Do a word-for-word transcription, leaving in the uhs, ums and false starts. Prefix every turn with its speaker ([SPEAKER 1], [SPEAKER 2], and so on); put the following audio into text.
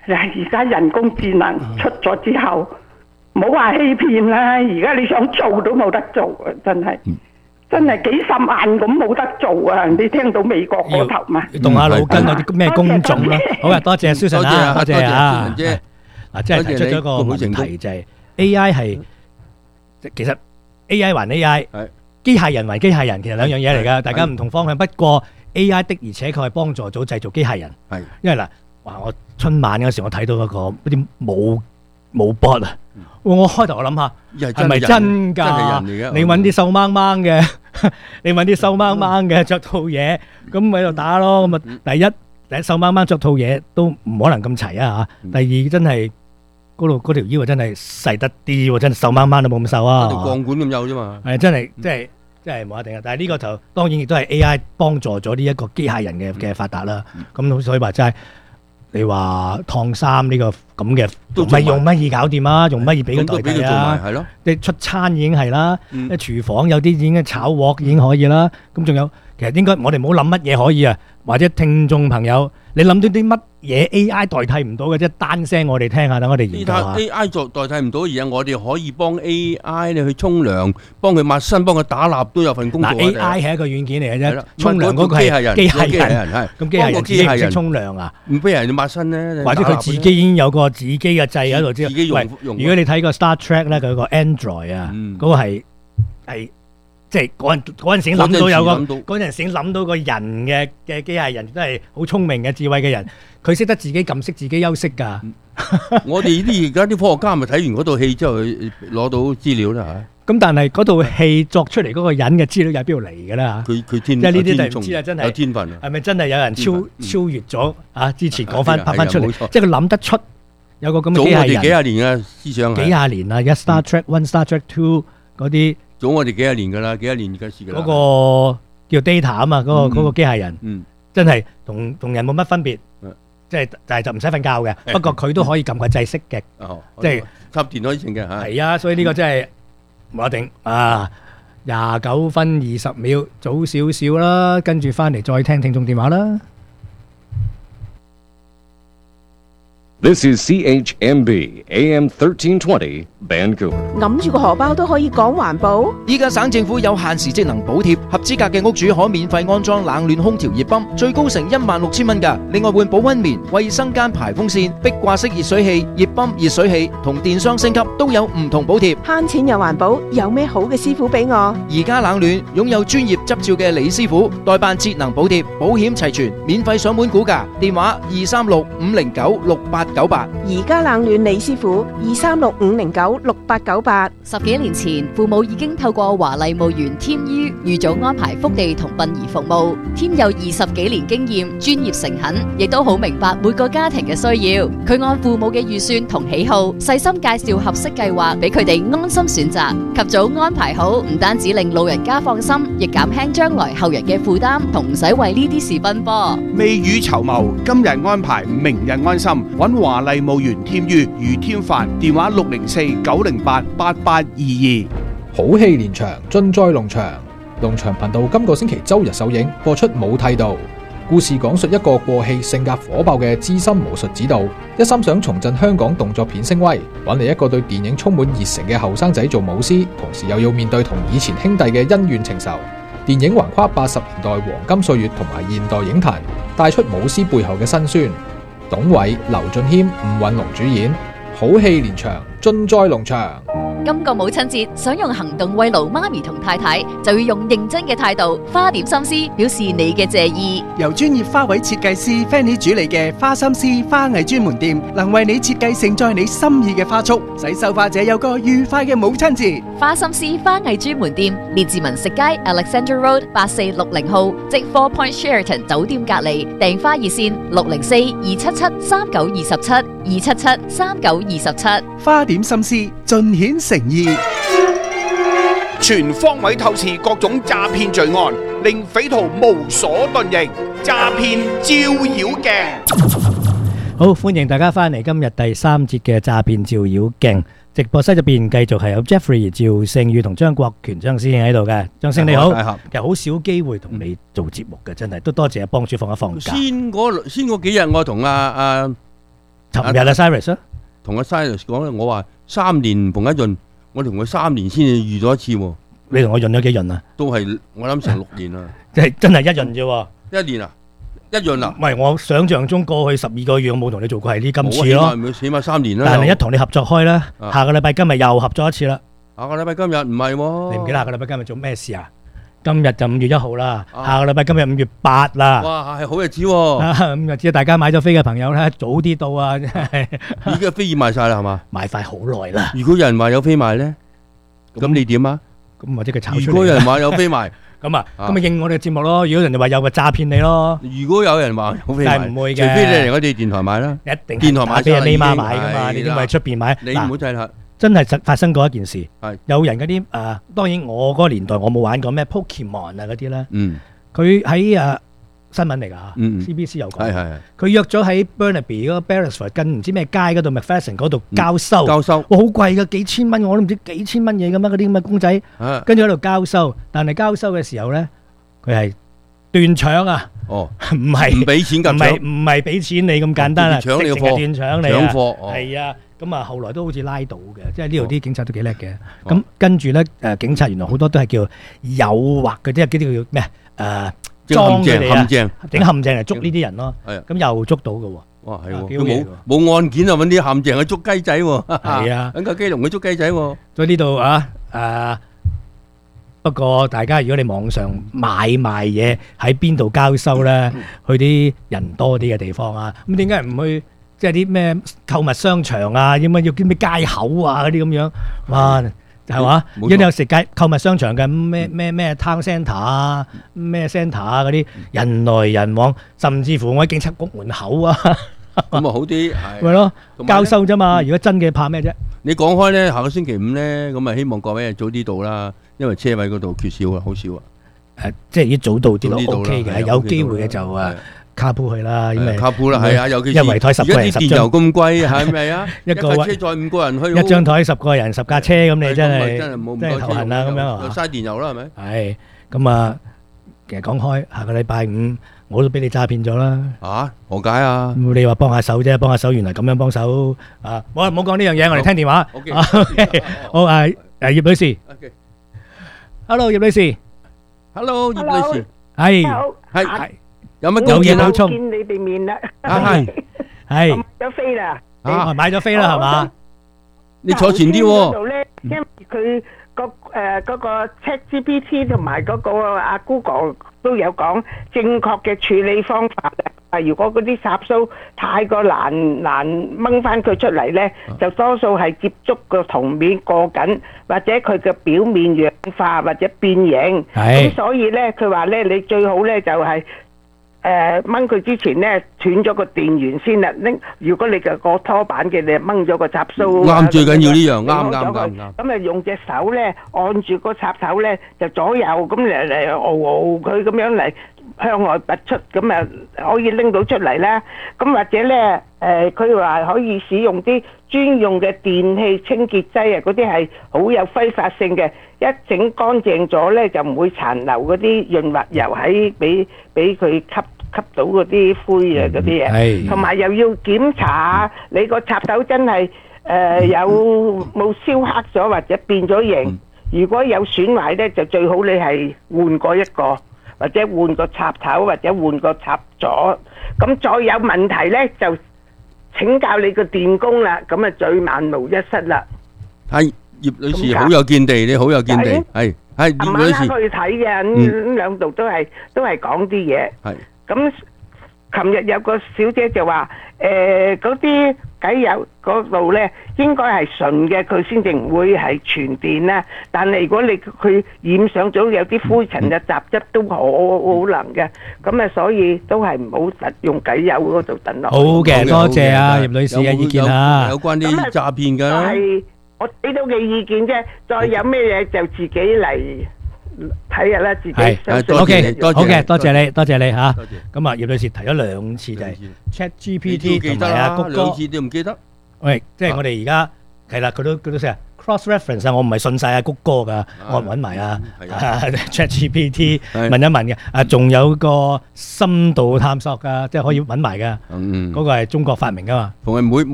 [SPEAKER 1] 而家人工智能出咗之後，唔好話欺騙啦，而家你想做都冇得做啊！真係，真係幾十萬咁冇得做啊！你聽到美國嗰頭嘛？
[SPEAKER 2] 動下腦筋嗰啲咩工種啦。好啊，多謝Susan啊，多謝啊。嗱，即係提出咗一個問題，就係 A I 係其實 A I 還 A I， 機械人還機械人，其實兩樣嘢嚟㗎，大家唔同方向。不過 A I 的而且確係幫助咗製造機械人，係因為嗱，哇！我春晚嗰時我睇到嗰個嗰啲舞舞 bot 啊，我開頭我諗下係咪真㗎？你揾啲瘦掹掹嘅，你揾啲瘦掹掹嘅著套嘢，咁喺度打咯。咁啊，第一第一瘦掹掹著套嘢都唔可能咁齊啊嚇。第二真係嗰度嗰條腰真係細得啲喎，真係瘦掹掹都冇咁瘦啊。
[SPEAKER 3] 條鋼管咁幼啫嘛。係
[SPEAKER 2] 真係即係。即係冇一定嘅，但係呢個就當然亦都係 A I 幫助咗呢一個機械人嘅嘅發達啦。咁所以話真係你話燙衫呢個咁嘅，唔係用乜嘢搞掂啊？用乜嘢俾佢代替啊？係咯，你出餐已經係啦，啲廚房有啲已經炒鑊已經可以啦。咁仲有其實應該我哋唔好諗乜嘢可以啊，或者聽眾朋友你諗到啲乜嘢 A I 代替唔到嘅啫，單聲我哋聽下，等我哋研究下。
[SPEAKER 3] A I 作代替唔到，而家我哋可以幫 A I 你去沖涼，幫佢抹身，幫佢打蠟都有份工作。
[SPEAKER 2] 嗱 A I 係一個軟件嚟嘅啫，沖涼嗰個係機械人，機械人係。咁機械人自己唔識沖涼啊？
[SPEAKER 3] 唔俾人抹身咧，
[SPEAKER 2] 或者佢自己已經有個自己嘅掣喺度啫。喂，如果你睇個 Star Trek 咧，佢個 Android 啊，嗰個係係。即係嗰陣嗰陣時諗到有個嗰陣時諗到個人嘅嘅機械人都係好聰明嘅智慧嘅人，佢識得自己撳識自己休息㗎。
[SPEAKER 3] 我哋呢啲而家啲科學家咪睇完嗰套戲之後攞到資料啦嚇。
[SPEAKER 2] 咁但係嗰套戲作出嚟嗰個人嘅資料又喺邊度嚟㗎啦？
[SPEAKER 3] 佢佢天
[SPEAKER 2] 即係呢啲就唔知啦，真係
[SPEAKER 3] 有天分。
[SPEAKER 2] 係咪真係有人超超越咗啊？之前講翻拍翻出嚟，即係佢諗得出有個咁嘅機械人。
[SPEAKER 3] 早我哋幾廿年嘅思想。
[SPEAKER 2] 幾廿年啦，一 Star Trek One、Star Trek Two 嗰啲。
[SPEAKER 3] 早我哋幾廿年噶啦，幾廿年嘅事噶啦。
[SPEAKER 2] 嗰個叫 Data 啊嘛，嗰個嗰個機械人，嗯，真係同同人冇乜分別，即係但係就唔使瞓覺嘅。不過佢都可以撳個掣熄嘅，即係
[SPEAKER 3] 插電可以成嘅嚇。
[SPEAKER 2] 係啊，所以呢個真係冇一定啊。廿九分二十秒，早少少啦，跟住翻嚟再聽聽眾電話啦。
[SPEAKER 4] This is C H M B A M thirteen twenty Vancouver。
[SPEAKER 5] 揞住個荷包都可以講環保？
[SPEAKER 6] 依家省政府有限時職能補貼，合資格嘅屋主可免費安裝冷暖空調熱泵，最高成一萬六千蚊㗎。另外換保溫棉、衛生間排風扇、壁掛式熱水器、熱泵、熱水器同電箱升級都有唔同補貼。
[SPEAKER 5] 慳錢又環保，有咩好嘅師傅俾我？
[SPEAKER 6] 而家冷暖擁有專業執照嘅李師傅，代辦節能補貼，保險齊全，免費上門估價，電話二三六五零九六八九八。
[SPEAKER 5] 而家冷暖李師傅二三六五零九六八九八。
[SPEAKER 7] 十幾年前，父母已經透過華麗墓園添於預早安排福地同殯儀服務。添有二十幾年經驗，專業誠懇，亦都好明白每個家庭嘅需要。佢按父母嘅預算同喜好，細心介紹合適計劃俾佢哋安心選擇。及早安排好，唔單止令老人家放心，亦減輕將來後人嘅負擔，同唔使為呢啲事奔波。
[SPEAKER 8] 未雨綢繆，今日安排，明日安心。揾華麗墓園添於余添凡，電話六零四九零八八八二二。
[SPEAKER 9] 好戲連場，盡在龍翔。龍翔頻道今個星期周日首映播出《冇剃度》，故事講述一個過氣、性格火爆嘅資深武術指導，一心想重振香港動作片聲威，揾嚟一個對電影充滿熱誠嘅後生仔做武師，同時又要面對同以前兄弟嘅恩怨情仇。電影橫跨八十年代黃金歲月同埋現代影壇，帶出武師背後嘅辛酸。董偉、劉俊謙、吳允龍主演，好戲連場，盡在龍翔。
[SPEAKER 7] 今個母親節，想用行動慰勞媽咪同太太，就要用認真嘅態度，花點心思表示你嘅謝意。
[SPEAKER 10] 由專業花卉設計師 Fanny 主理嘅花心思花藝專門店，能為你設計盛載你心意嘅花束，使收花者有個愉快嘅母親節。
[SPEAKER 7] 花心思花藝專門店，列治文食街 Alexander Road 八四六零號，即 Four Point Sheraton 酒店隔離。訂花熱線六零四二七七三九二十七二七七三九二十七。
[SPEAKER 10] 花點心思，盡顯誠意，
[SPEAKER 8] 全方位透視各種詐騙罪案，令匪徒無所遁形。詐騙照妖鏡。
[SPEAKER 2] 好，歡迎大家翻嚟今日第三節嘅詐騙照妖鏡直播室入邊，繼續係有 Jeffrey、趙聖宇同張國權張師兄喺度嘅。張師兄你好，其實好少機會同你做節目嘅，真係都多謝幫主放一放假。
[SPEAKER 3] 先嗰先嗰幾日我同阿阿
[SPEAKER 2] 尋日啊 Cyrus 啊，
[SPEAKER 3] 同阿 Cyrus 講咧，我話三年逢一潤，我同佢三年先至遇咗一次喎。
[SPEAKER 2] 你同我潤咗幾潤啊？
[SPEAKER 3] 都係我諗成六年啦。
[SPEAKER 2] 即係真係一潤啫喎。
[SPEAKER 3] 一年啊？一潤啊？
[SPEAKER 2] 唔係我想象中過去十二個月我冇同你做過係呢今次咯。
[SPEAKER 3] 起碼三年啦。
[SPEAKER 2] 但係一同你合作開啦，下個禮拜今日又合作一次啦。
[SPEAKER 3] 下個禮拜今日唔係喎。
[SPEAKER 2] 你唔記得下個禮拜今日做咩事啊？今日就五月一號啦，下個禮拜今日五月八啦。
[SPEAKER 3] 哇，係好日子喎！
[SPEAKER 2] 咁日子大家買咗飛嘅朋友咧，早啲到啊！真係。
[SPEAKER 3] 而家飛已賣晒啦，係嘛？
[SPEAKER 2] 賣快好耐啦。
[SPEAKER 3] 如果有人話有飛賣咧，咁你點啊？
[SPEAKER 2] 咁或者佢炒出嚟。
[SPEAKER 3] 如果有人話有飛賣，
[SPEAKER 2] 咁啊，咁咪應我哋嘅節目咯。如果人哋話有，咪詐騙你咯。
[SPEAKER 3] 如果有人話有飛賣，
[SPEAKER 2] 但係唔會嘅，
[SPEAKER 3] 除非你嚟我哋電台買啦。
[SPEAKER 2] 一定
[SPEAKER 3] 電台買
[SPEAKER 2] 俾人匿媽買噶嘛，你點會喺出邊買？
[SPEAKER 3] 你唔好制啦。
[SPEAKER 2] 真係實發生過一件事，
[SPEAKER 3] 係
[SPEAKER 2] 有人嗰啲誒，當然我嗰個年代我冇玩過咩 Pokemon 啊嗰啲咧，
[SPEAKER 3] 嗯，
[SPEAKER 2] 佢喺誒新聞嚟㗎嚇
[SPEAKER 3] 嗯
[SPEAKER 2] ，C B C 有講，
[SPEAKER 3] 係係係，
[SPEAKER 2] 佢約咗喺 Burnaby 嗰個 Beresford 跟唔知咩街嗰度 McPherson 嗰度交收，
[SPEAKER 3] 交收，
[SPEAKER 2] 哇好貴㗎，幾千蚊我都唔知幾千蚊嘢咁樣嗰啲咁嘅公仔，跟住喺度交收，但係交收嘅時候咧，佢係斷搶啊！
[SPEAKER 3] 哦，
[SPEAKER 2] 唔係
[SPEAKER 3] 唔俾錢㗎，
[SPEAKER 2] 唔係唔係俾錢你咁簡單啊，
[SPEAKER 3] 搶你嘅貨，
[SPEAKER 2] 斷搶你
[SPEAKER 3] 搶貨，
[SPEAKER 2] 係啊。咁啊，後來都好似拉到嘅，即係呢度啲警察都幾叻嘅。咁跟住咧，誒警察原來好多都係叫誘惑嘅，即係嗰啲叫咩誒裝佢哋啊，整陷阱嚟捉呢啲人咯。係啊，咁又捉到嘅喎。哇，係喎，
[SPEAKER 3] 佢冇冇案件啊，揾啲陷阱去捉雞仔喎。係
[SPEAKER 2] 啊，
[SPEAKER 3] 揾個雞籠去捉雞仔喎。
[SPEAKER 2] 所以呢度啊誒，不過大家如果你網上買賣嘢喺邊度交收咧，去啲人多啲嘅地方啊，咁點解唔去？即係啲咩購物商場啊，要乜要啲咩街口啊嗰啲咁樣，哇，係嘛？如果你有食街購物商場嘅咩咩咩 town centre 啊，咩 centre 啊嗰啲人來人往，甚至乎我喺警察局門口啊，
[SPEAKER 3] 咁啊好啲，係
[SPEAKER 2] 咪咯？交收啫嘛，如果真嘅怕咩啫？
[SPEAKER 3] 你講開咧，下個星期五咧，咁啊希望各位早啲到啦，因為車位嗰度缺少啊，好少啊。
[SPEAKER 2] 誒，即係已經早到啲都 OK 嘅，有機會嘅就誒。卡鋪去啦，因為
[SPEAKER 3] 卡鋪啦，係啊，尤其是
[SPEAKER 2] 一圍台十個人十張，
[SPEAKER 3] 而家啲電油咁貴，係咪啊？
[SPEAKER 2] 一個
[SPEAKER 3] 車載五個人去，
[SPEAKER 2] 一張台十個人十架車咁，你真係
[SPEAKER 3] 真係冇
[SPEAKER 2] 真係頭痕啦咁樣
[SPEAKER 3] 又嘥電油啦，係咪？
[SPEAKER 2] 係咁啊，其實講開，下個禮拜五我都俾你詐騙咗啦。
[SPEAKER 3] 啊？何解啊？
[SPEAKER 2] 你話幫下手啫，幫下手，原來咁樣幫手啊！唔好唔好講呢樣嘢，我哋聽電話。
[SPEAKER 3] OK，
[SPEAKER 2] 好誒誒，葉女士。Hello， 葉女士。
[SPEAKER 3] Hello， 葉女士。
[SPEAKER 2] 係
[SPEAKER 3] 係。有乜
[SPEAKER 2] 有嘢補充？
[SPEAKER 1] 見你哋面啦，
[SPEAKER 2] 係係
[SPEAKER 1] 買咗飛啦，
[SPEAKER 2] 啊買咗飛啦係嘛？
[SPEAKER 3] 你坐前啲喎。
[SPEAKER 1] 度咧，因為佢個誒嗰個 ChatGPT 同埋嗰個阿 Google 都有講正確嘅處理方法啊。如果嗰啲插蘇太過難難掹翻佢出嚟咧，就多數係接觸個銅面過緊，或者佢嘅表面氧化或者變形。咁所以咧，佢話咧，你最好咧就係。誒掹佢之前咧斷咗個電源先啦，拎如果你嘅個拖板嘅你掹咗個插蘇，
[SPEAKER 3] 啱最緊要呢樣，啱啱啱啱。
[SPEAKER 1] 咁啊用隻手咧按住個插頭咧就左右咁嚟嚟搖搖佢咁樣嚟向外拔出，咁啊可以拎到出嚟啦。咁或者咧誒佢話可以使用啲專用嘅電器清潔劑啊，嗰啲係好有揮發性嘅，一整乾淨咗咧就唔會殘留嗰啲潤滑油喺俾俾佢吸。吸到嗰啲灰啊嗰啲嘢，同埋又要檢查你個插頭真係誒有冇燒黑咗或者變咗形。如果有損壞咧，就最好你係換過一個，或者換個插頭，或者換個插座。咁再有問題咧，就請教你個電工啦。咁啊最萬無一失啦。
[SPEAKER 3] 係葉女士好有見地，你好有見地，係係葉女士。
[SPEAKER 1] 啱啱去睇嘅，咁兩度都係都係講啲嘢。係。咁，琴日有個小姐就話：誒嗰啲偈油嗰度咧，應該係純嘅，佢先至唔會係傳電啦。但係如果你佢染上咗有啲灰塵嘅雜質，都好可能嘅。咁啊，所以都係唔好特用偈油嗰度等落。
[SPEAKER 2] 好嘅，多謝啊葉女士嘅意見啊。
[SPEAKER 3] 有關啲詐騙㗎。
[SPEAKER 1] 係我俾到嘅意見啫，再有咩嘢就自己嚟。睇下啦，自己
[SPEAKER 2] 係 OK，好嘅，多謝你，多謝你嚇。咁啊，葉女士提咗兩次就係 ChatGPT 同埋啊谷歌，
[SPEAKER 3] 兩次都唔記得。
[SPEAKER 2] 喂，即係我哋而家係啦，佢都佢都識啊 cross reference 啊，我唔係信晒阿谷歌噶，我揾埋啊 ChatGPT 問一問嘅。啊，仲有個深度探索噶，即係可以揾埋噶。嗯，嗰個係中國發明噶嘛。
[SPEAKER 3] 逢係每